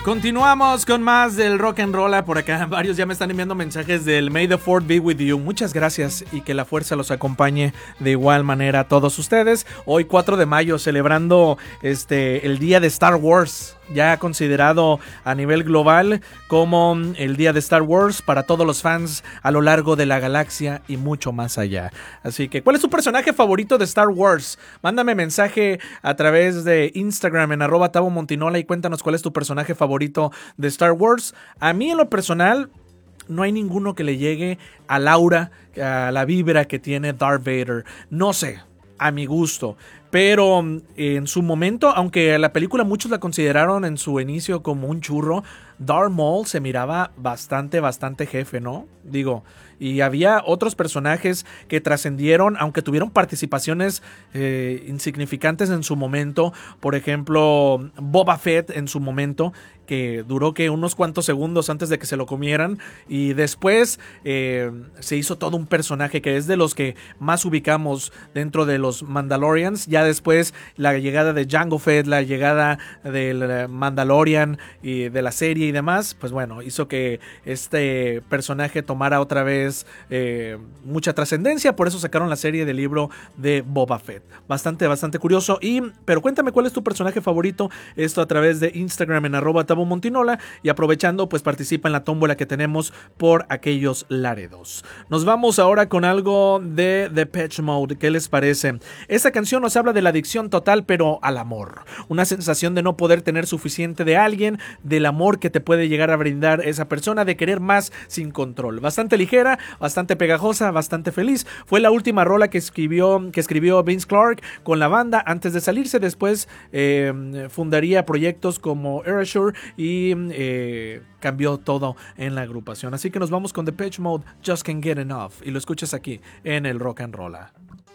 Continuamos con más del rock and roll. Por acá varios ya me están enviando mensajes del May the Fourth be with you. Muchas gracias y que la fuerza los acompañe de igual manera a todos ustedes. Hoy 4 de mayo celebrando el día de Star Wars, ya considerado a nivel global como el día de Star Wars para todos los fans a lo largo de la galaxia y mucho más allá. Así que, ¿cuál es tu personaje favorito de Star Wars? Mándame mensaje a través de Instagram en @TavoMontinola y cuéntanos cuál es tu personaje favorito de Star Wars. A mí en lo personal no hay ninguno que le llegue al aura, a la vibra que tiene Darth Vader. No sé, a mi gusto. Pero en su momento, aunque la película muchos la consideraron en su inicio como un churro, Darth Maul se miraba bastante jefe, ¿no? Digo, y había otros personajes que trascendieron, aunque tuvieron participaciones insignificantes en su momento. Por ejemplo, Boba Fett en su momento, que duró unos cuantos segundos antes de que se lo comieran. Y después se hizo todo un personaje que es de los que más ubicamos dentro de los Mandalorians. Ya después la llegada de Jango Fett, la llegada del Mandalorian y de la serie y demás, pues bueno, hizo que este personaje tomara otra vez mucha trascendencia. Por eso sacaron la serie del libro de Boba Fett. Bastante curioso. Pero cuéntame cuál es tu personaje favorito. Esto a través de Instagram en @TavoMontinola. Y aprovechando, pues participa en la tómbola que tenemos por aquellos Laredos. Nos vamos ahora con algo de Depeche Mode. ¿Qué les parece? Esta canción nos habla de la adicción total, pero al amor. Una sensación de no poder tener suficiente de alguien, del amor que te puede llegar a brindar esa persona, de querer más sin control. Bastante ligera, bastante pegajosa, bastante feliz. Fue la última rola que escribió Vince Clarke con la banda antes de salirse. Después fundaría proyectos como Erasure y cambió todo en la agrupación. Así que nos vamos con Depeche Mode, Just Can't Get Enough, y lo escuchas aquí en el Rock and Roll.